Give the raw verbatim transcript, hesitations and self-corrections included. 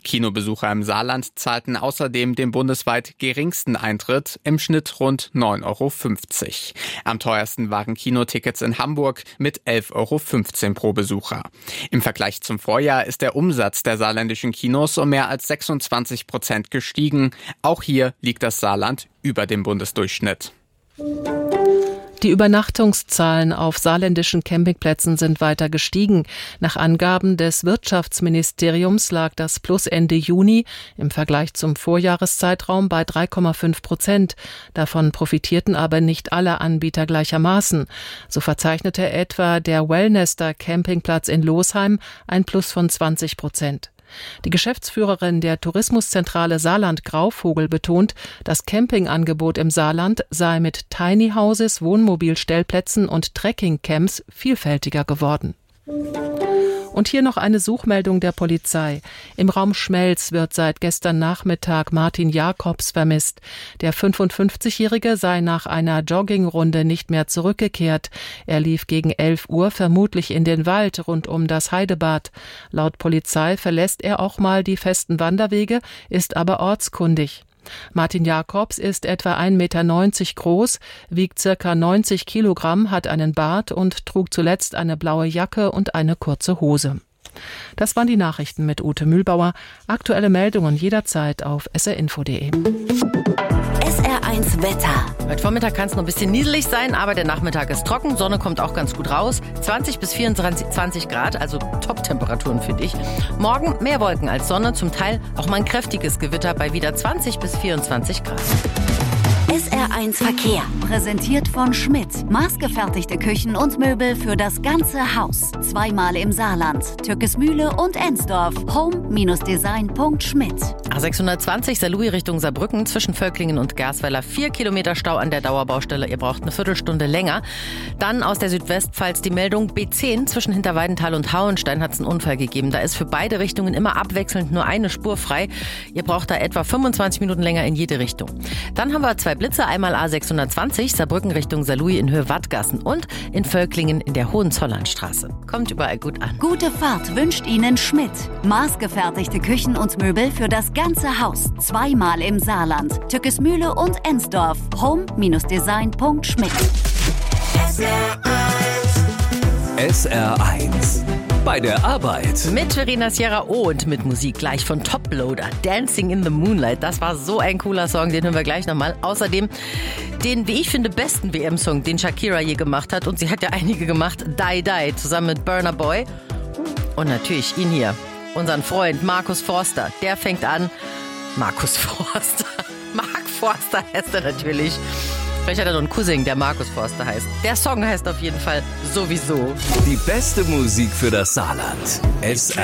Kinobesucher im Saarland zahlten außerdem den bundesweit geringsten Eintritt, im Schnitt rund neun Euro fünfzig. Am teuersten waren Kinotickets in Hamburg mit elf Euro fünfzehn pro Besucher. Im Vergleich zum Vorjahr ist der Umsatz der saarländischen Kinos um mehr als sechsundzwanzig Prozent gestiegen. Auch hier liegt das Saarland über dem Bundesdurchschnitt. Die Übernachtungszahlen auf saarländischen Campingplätzen sind weiter gestiegen. Nach Angaben des Wirtschaftsministeriums lag das Plus Ende Juni im Vergleich zum Vorjahreszeitraum bei drei Komma fünf Prozent. Davon profitierten aber nicht alle Anbieter gleichermaßen. So verzeichnete etwa der Wellnester Campingplatz in Losheim ein Plus von zwanzig Prozent. Die Geschäftsführerin der Tourismuszentrale Saarland Grauvogel betont, das Campingangebot im Saarland sei mit Tiny Houses, Wohnmobilstellplätzen und Trekkingcamps vielfältiger geworden. Und hier noch eine Suchmeldung der Polizei. Im Raum Schmelz wird seit gestern Nachmittag Martin Jacobs vermisst. Der fünfundfünfzigjährige sei nach einer Joggingrunde nicht mehr zurückgekehrt. Er lief gegen elf Uhr vermutlich in den Wald rund um das Heidebad. Laut Polizei verlässt er auch mal die festen Wanderwege, ist aber ortskundig. Martin Jacobs ist etwa ein Meter neunzig groß, wiegt circa neunzig Kilogramm, hat einen Bart und trug zuletzt eine blaue Jacke und eine kurze Hose. Das waren die Nachrichten mit Ute Mühlbauer. Aktuelle Meldungen jederzeit auf s r info punkt d e. S R eins Wetter. Heute Vormittag kann es noch ein bisschen nieselig sein, aber der Nachmittag ist trocken. Sonne kommt auch ganz gut raus. zwanzig bis vierundzwanzig Grad, also Top-Temperaturen finde ich. Morgen mehr Wolken als Sonne, zum Teil auch mal ein kräftiges Gewitter bei wieder zwanzig bis vierundzwanzig Grad. S R eins Verkehr. Präsentiert von Schmidt. Maßgefertigte Küchen und Möbel für das ganze Haus. Zweimal im Saarland. Türkesmühle und Ensdorf. home design punkt schmidt. A sechshundertzwanzig Saarlouis Richtung Saarbrücken zwischen Völklingen und Gersweiler. Vier Kilometer Stau an der Dauerbaustelle. Ihr braucht eine Viertelstunde länger. Dann aus der Südwestpfalz die Meldung B zehn. Zwischen Hinterweidenthal und Hauenstein hat es einen Unfall gegeben. Da ist für beide Richtungen immer abwechselnd nur eine Spur frei. Ihr braucht da etwa fünfundzwanzig Minuten länger in jede Richtung. Dann haben wir zwei Blitze. Einmal A sechshundertzwanzig, Saarbrücken Richtung Saarlouis in Höhe Wattgassen und in Völklingen in der Hohenzollernstraße. Kommt überall gut an. Gute Fahrt wünscht Ihnen Schmidt. Maßgefertigte Küchen und Möbel für das ganze Haus. Zweimal im Saarland. Türkesmühle und Ensdorf. home design punkt schmidt. S R eins. Bei der Arbeit. Mit Verena Sierra O und mit Musik gleich von Toploader. Dancing in the Moonlight. Das war so ein cooler Song, den hören wir gleich nochmal. Außerdem den, wie ich finde, besten W M-Song, den Shakira je gemacht hat. Und sie hat ja einige gemacht. Die Die zusammen mit Burna Boy. Und natürlich ihn hier, unseren Freund Markus Forster. Der fängt an. Markus Forster. Mark Forster heißt er natürlich. Vielleicht hat er noch einen Cousin, der Markus Forster heißt. Der Song heißt auf jeden Fall Sowieso. Die beste Musik für das Saarland. S R